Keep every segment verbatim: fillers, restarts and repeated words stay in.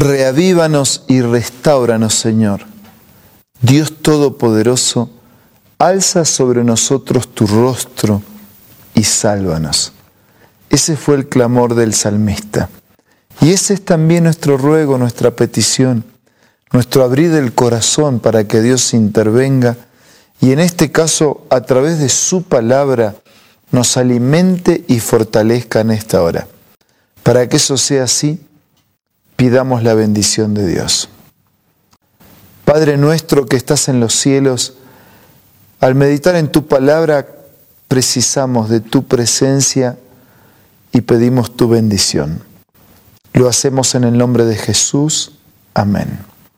Reavívanos y restáuranos, Señor. Dios Todopoderoso, alza sobre nosotros tu rostro y sálvanos. Ese fue el clamor del salmista. Y ese es también nuestro ruego, nuestra petición, nuestro abrir del corazón para que Dios intervenga y en este caso, a través de su palabra, nos alimente y fortalezca en esta hora. Para que eso sea así, pidamos la bendición de Dios. Padre nuestro que estás en los cielos, al meditar en tu palabra, precisamos de tu presencia y pedimos tu bendición. Lo hacemos en el nombre de Jesús. Amén.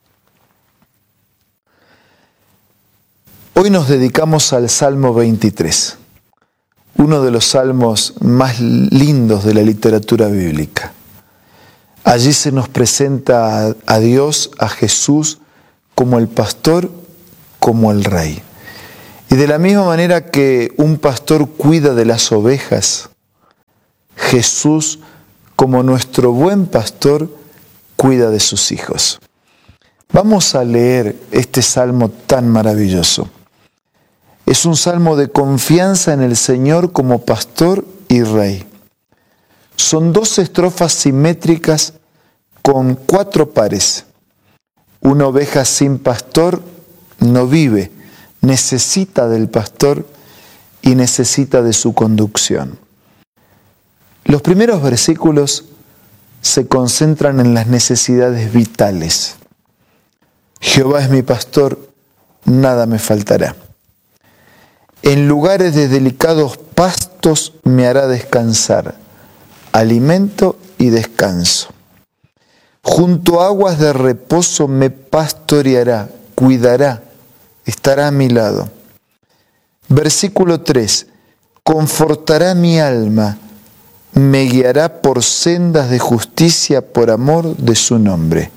Hoy nos dedicamos al Salmo veintitrés, uno de los salmos más lindos de la literatura bíblica. Allí se nos presenta a Dios, a Jesús, como el pastor, como el rey. Y de la misma manera que un pastor cuida de las ovejas, Jesús, como nuestro buen pastor, cuida de sus hijos. Vamos a leer este salmo tan maravilloso. Es un salmo de confianza en el Señor como pastor y rey. Son dos estrofas simétricas con cuatro pares. Una oveja sin pastor no vive, necesita del pastor y necesita de su conducción. Los primeros versículos se concentran en las necesidades vitales. Jehová es mi pastor, nada me faltará. En lugares de delicados pastos me hará descansar, alimento y descanso. Junto a aguas de reposo me pastoreará, cuidará, estará a mi lado. Versículo tres. Confortará mi alma, me guiará por sendas de justicia por amor de su nombre.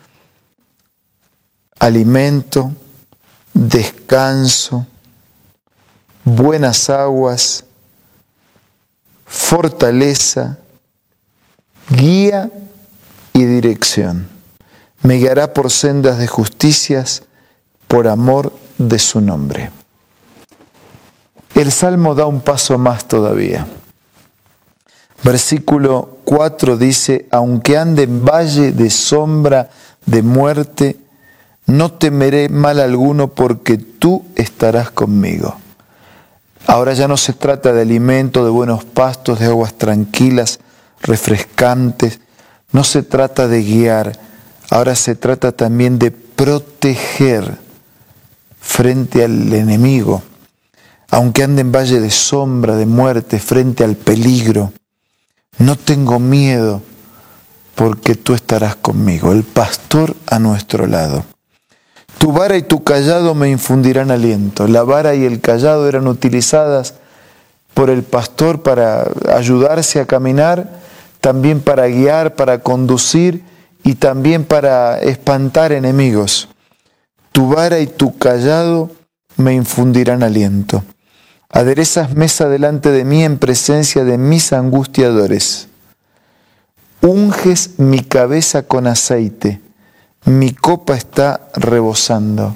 Alimento, descanso, buenas aguas, fortaleza, guía y dirección. Me guiará por sendas de justicias por amor de su nombre. El Salmo da un paso más todavía. Versículo cuatro dice, aunque ande en valle de sombra de muerte, no temeré mal alguno porque tú estarás conmigo. Ahora ya no se trata de alimento, de buenos pastos, de aguas tranquilas, refrescantes. No se trata de guiar, ahora se trata también de proteger frente al enemigo. Aunque ande en valle de sombra, de muerte, frente al peligro, no tengo miedo porque tú estarás conmigo, el pastor a nuestro lado. Tu vara y tu cayado me infundirán aliento. La vara y el cayado eran utilizadas por el pastor para ayudarse a caminar, también para guiar, para conducir y también para espantar enemigos. Tu vara y tu cayado me infundirán aliento. Aderezas mesa delante de mí en presencia de mis angustiadores. Unges mi cabeza con aceite. Mi copa está rebosando.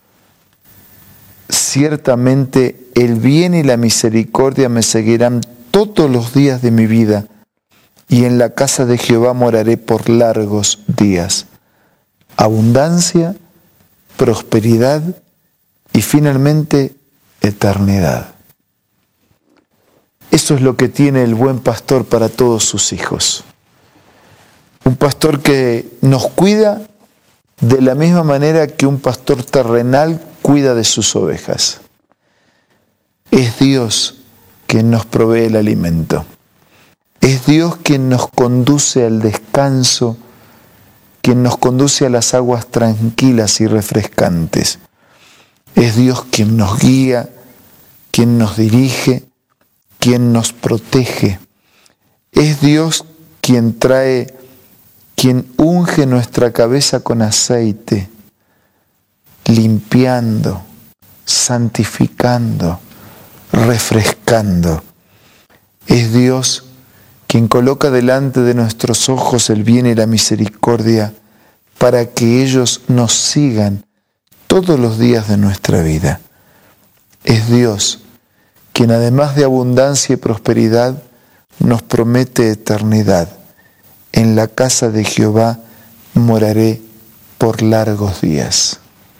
Ciertamente el bien y la misericordia me seguirán todos los días de mi vida, y en la casa de Jehová moraré por largos días. Abundancia, prosperidad y finalmente eternidad. Eso es lo que tiene el buen pastor para todos sus hijos. Un pastor que nos cuida de la misma manera que un pastor terrenal cuida de sus ovejas. Es Dios quien nos provee el alimento. Es Dios quien nos conduce al descanso, quien nos conduce a las aguas tranquilas y refrescantes. Es Dios quien nos guía, quien nos dirige, quien nos protege. Es Dios quien trae, quien unge nuestra cabeza con aceite, limpiando, santificando, refrescando. Es Dios quien coloca delante de nuestros ojos el bien y la misericordia para que ellos nos sigan todos los días de nuestra vida. Es Dios quien, además de abundancia y prosperidad, nos promete eternidad. En la casa de Jehová moraré por largos días.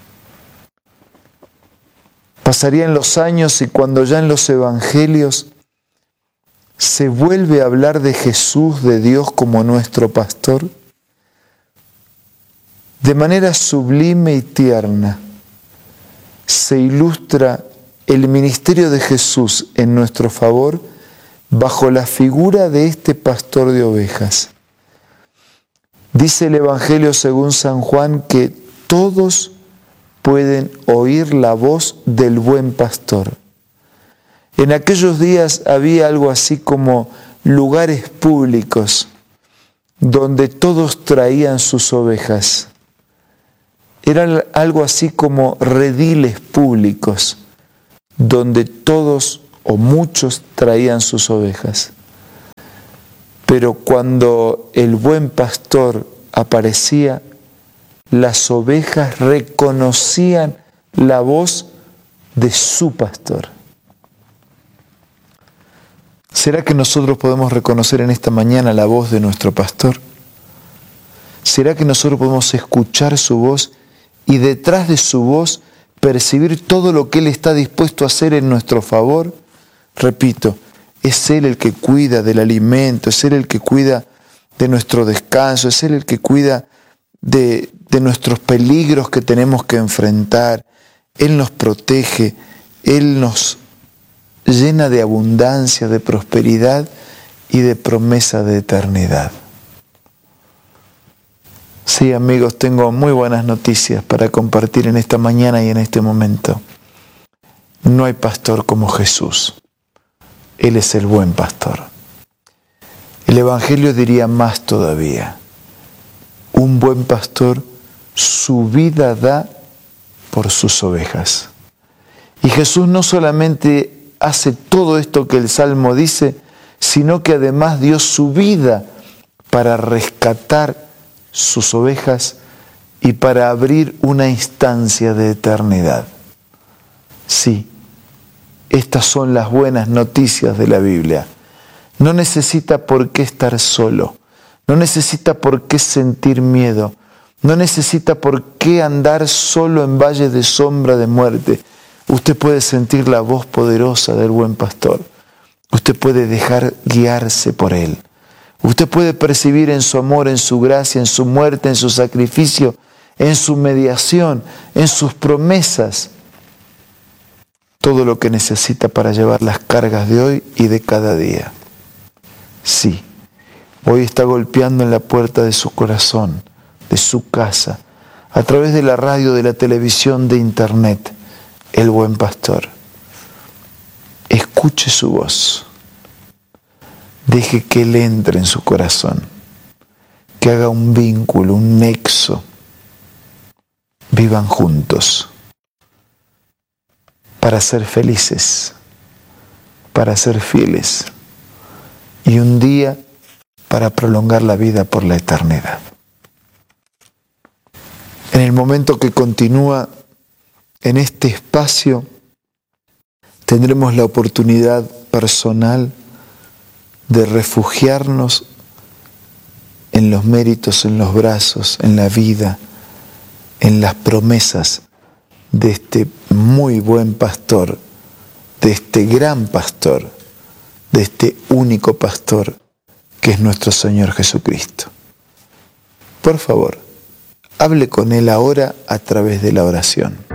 Pasarían los años y cuando ya en los evangelios se vuelve a hablar de Jesús, de Dios como nuestro pastor, de manera sublime y tierna se ilustra el ministerio de Jesús en nuestro favor bajo la figura de este pastor de ovejas. Dice el Evangelio según San Juan que todos pueden oír la voz del buen pastor. En aquellos días había algo así como lugares públicos donde todos traían sus ovejas. Era algo así como rediles públicos donde todos o muchos traían sus ovejas. Pero cuando el buen pastor aparecía, las ovejas reconocían la voz de su pastor. ¿Será que nosotros podemos reconocer en esta mañana la voz de nuestro pastor? ¿Será que nosotros podemos escuchar su voz y detrás de su voz percibir todo lo que Él está dispuesto a hacer en nuestro favor? Repito, es Él el que cuida del alimento, es Él el que cuida de nuestro descanso, es Él el que cuida de, de nuestros peligros que tenemos que enfrentar. Él nos protege, Él nos llena de abundancia, de prosperidad y de promesa de eternidad. Sí, amigos, tengo muy buenas noticias para compartir en esta mañana y en este momento. No hay pastor como Jesús. Él es el buen pastor. El Evangelio diría más todavía. Un buen pastor su vida da por sus ovejas. Y Jesús no solamente hace todo esto que el Salmo dice, sino que además dio su vida para rescatar sus ovejas y para abrir una instancia de eternidad. Sí, estas son las buenas noticias de la Biblia. No necesita por qué estar solo, no necesita por qué sentir miedo, no necesita por qué andar solo en valles de sombra de muerte. Usted puede sentir la voz poderosa del buen pastor. Usted puede dejar guiarse por Él. Usted puede percibir en su amor, en su gracia, en su muerte, en su sacrificio, en su mediación, en sus promesas, todo lo que necesita para llevar las cargas de hoy y de cada día. Sí, hoy está golpeando en la puerta de su corazón, de su casa, a través de la radio, de la televisión, de internet, el buen pastor. Escuche su voz. Deje que Él entre en su corazón, que haga un vínculo, un nexo. Vivan juntos para ser felices, para ser fieles y un día para prolongar la vida por la eternidad. En el momento que continúa en este espacio, tendremos la oportunidad personal de refugiarnos en los méritos, en los brazos, en la vida, en las promesas de este muy buen pastor, de este gran pastor, de este único pastor que es nuestro Señor Jesucristo. Por favor, hable con Él ahora a través de la oración.